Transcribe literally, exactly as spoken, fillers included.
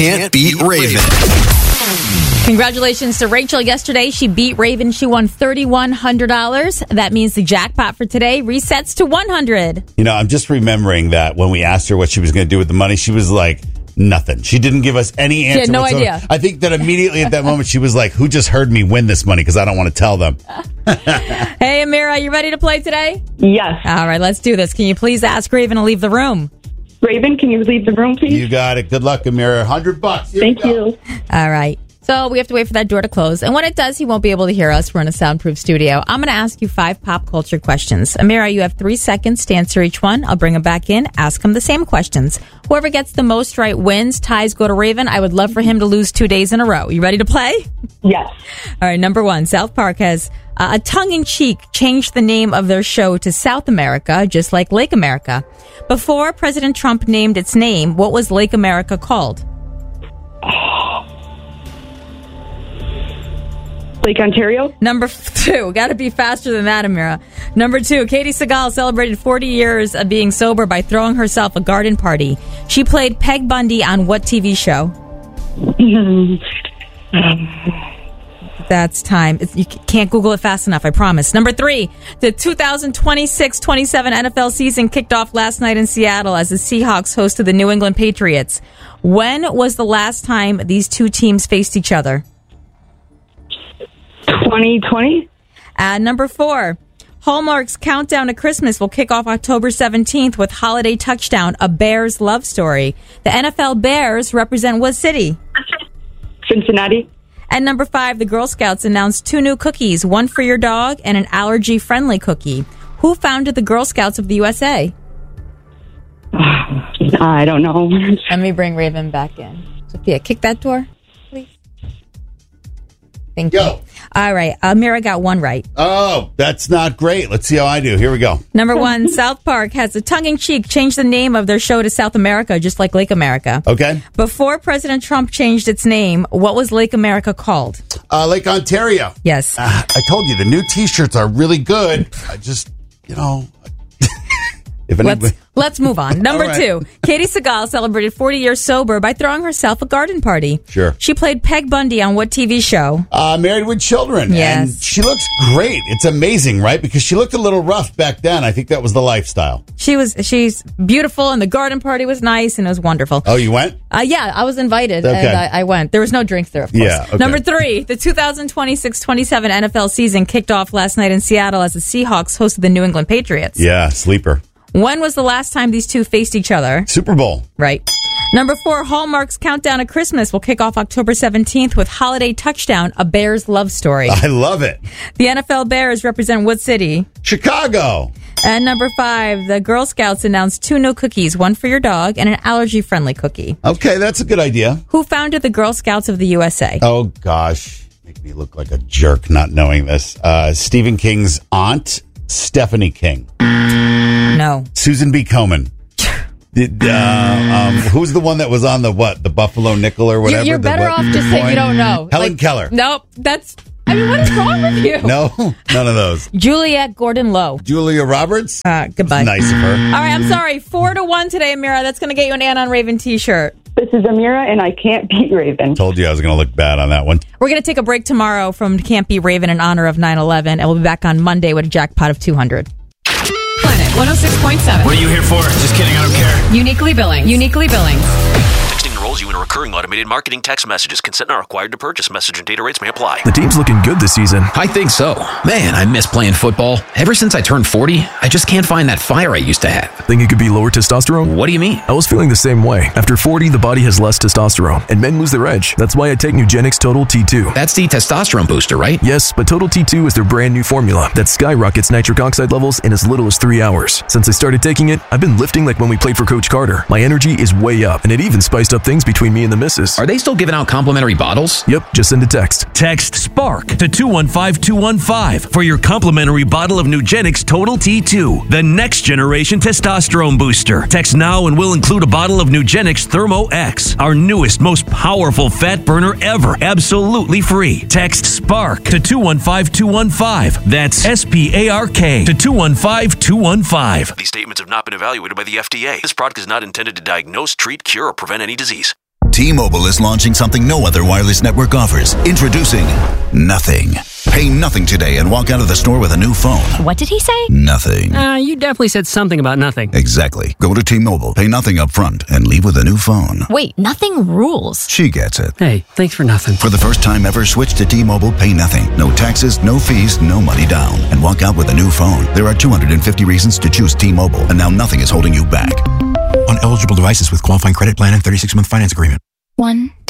Can't Beat Raven. Congratulations to Rachel. Yesterday, she beat Raven. She won three thousand one hundred dollars. That means the jackpot for today resets to one hundred dollars. You know, I'm just remembering that when we asked her what she was going to do with the money, she was like, nothing. She didn't give us any answer. She had no whatsoever. idea. I think that immediately at that moment, she was like, who just heard me win this money? Because I don't want to tell them. Hey, Amira, you ready to play today? Yes. All right, let's do this. Can you please ask Raven to leave the room? Raven, can you leave the room, please? You got it. Good luck, Amira. one hundred bucks. Here Thank you. All right. So we have to wait for that door to close. And when it does, he won't be able to hear us. We're in a soundproof studio. I'm going to ask you five pop culture questions. Amira, you have three seconds to answer each one. I'll bring him back in, ask him the same questions. Whoever gets the most right wins. Ties go to Raven. I would love for him to lose two days in a row. You ready to play? Yes. All right, number one, South Park has uh, a tongue-in-cheek changed the name of their show to South America, just like Lake America. Before President Trump named its name, what was Lake America called? Lake Ontario? Number two, got to be faster than that, Amira. Number two, Katie Seagal celebrated forty years of being sober by throwing herself a garden party. She played Peg Bundy on what T V show? That's time. It's, you can't Google it fast enough, I promise. Number three, the two thousand twenty-six twenty-seven N F L season kicked off last night in Seattle as the Seahawks hosted the New England Patriots. When was the last time these two teams faced each other? twenty twenty? And number four, Hallmark's Countdown to Christmas will kick off October seventeenth with Holiday Touchdown, a Bears love story. The N F L Bears represent what city? Cincinnati. And number five, the Girl Scouts announced two new cookies, one for your dog and an allergy-friendly cookie. Who founded the Girl Scouts of the U S A? I don't know. Let me bring Raven back in. Sophia, kick that door, please. Thank you. Go. All right. Amira got one right. Oh, that's not great. Let's see how I do. Here we go. Number one, South Park has a tongue-in-cheek changed the name of their show to South America, just like Lake America. Okay. Before President Trump changed its name, what was Lake America called? Uh, Lake Ontario. Yes. Uh, I told you, the new T-shirts are really good. I just, you know... if anybody... Let's, let's move on. Number right. two, Katie Seagal celebrated forty years sober by throwing herself a garden party. Sure. She played Peg Bundy on what T V show? Uh, Married with Children. Yes. And she looks great. It's amazing, right? Because she looked a little rough back then. I think that was the lifestyle. She was, she's beautiful, and the garden party was nice, and it was wonderful. Oh, you went? Uh, yeah, I was invited, Okay. and I, I went. There was no drinks there, of course. Yeah, okay. Number three, the two thousand twenty-six twenty-seven N F L season kicked off last night in Seattle as the Seahawks hosted the New England Patriots. Yeah, sleeper. When was the last time these two faced each other? Super Bowl. Right. Number four, Hallmark's Countdown to Christmas will kick off October seventeenth with Holiday Touchdown, a Bears love story. I love it. The N F L Bears represent what city? Chicago. And number five, the Girl Scouts announced two new cookies, one for your dog and an allergy-friendly cookie. Okay, that's a good idea. Who founded the Girl Scouts of the U S A? Oh, gosh. Make me look like a jerk not knowing this. Uh, Stephen King's aunt, Stephanie King. No. Susan B. Komen. Did, uh, um, who's the one that was on the, what, the Buffalo Nickel or whatever? You're The better what- off just saying you don't know. Helen Like, Keller. Nope. That's, I mean, what is wrong with you? No, none of those. Juliette Gordon-Lowe. Julia Roberts? Uh, goodbye. Nice of her. All right, I'm sorry. Four to one today, Amira. That's going to get you an Ann on Raven t-shirt. This is Amira, and I can't beat Raven. Told you I was going to look bad on that one. We're going to take a break tomorrow from Can't Be Raven in honor of nine eleven, and we'll be back on Monday with a jackpot of two hundred. Planet one oh six point seven. What are you here for? Just kidding, I don't care. Uniquely billing. Uniquely billing. Texting enrolls you in a recurring automated marketing text messages. Consent not required to purchase. Message and data rates may apply. The team's looking good this season. I think so. Man, I miss playing football. Ever since I turned forty, I just can't find that fire I used to have. Think it could be lower testosterone? What do you mean? I was feeling the same way. After forty, the body has less testosterone, and men lose their edge. That's why I take Nugenix Total T two. That's the testosterone booster, right? Yes, but Total T two is their brand new formula that skyrockets nitric oxide levels in as little as three hours. Since I started taking it, I've been lifting like when we played for Coach Carter. My energy is way up, and it even spiced up things between me and the missus. Are they still giving out complimentary bottles? Yep, just send a text. Text SPARK to two one five two one five for your complimentary bottle of Nugenix Total T two, the next generation testosterone booster. Text now and we'll include a bottle of Nugenix Thermo X, our newest, most powerful fat burner ever, absolutely free. Text SPARK to two one five two one five. That's S P A R K to two one five two one five. These statements have not been evaluated by the F D A. This product is not intended to diagnose, treat, cure, or prevent any disease. T-Mobile is launching something no other wireless network offers. Introducing Nothing. Pay nothing today and walk out of the store with a new phone. What did he say? Nothing. Uh, you definitely said something about nothing. Exactly. Go to T-Mobile, pay nothing up front, and leave with a new phone. Wait, nothing rules. She gets it. Hey, thanks for nothing. For the first time ever, switch to T-Mobile, pay nothing. No taxes, no fees, no money down. And walk out with a new phone. There are two hundred fifty reasons to choose T-Mobile, and now nothing is holding you back. On eligible devices with qualifying credit plan and thirty-six month finance agreement. One